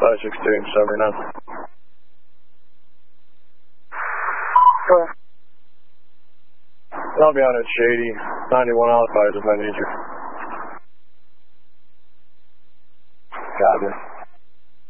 562-79. Sure. I'll be on at Shady, 91 Alpha if I need you. Copy.